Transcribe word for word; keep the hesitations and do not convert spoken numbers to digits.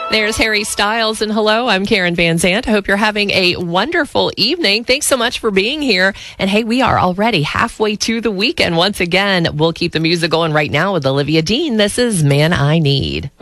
There's Harry Styles, and hello, I'm Karen Van Zant. I hope you're having a wonderful evening. Thanks so much for being here. And hey, we are already halfway to the weekend once again. We'll keep the music going right now with Olivia Dean. This is Man I Need.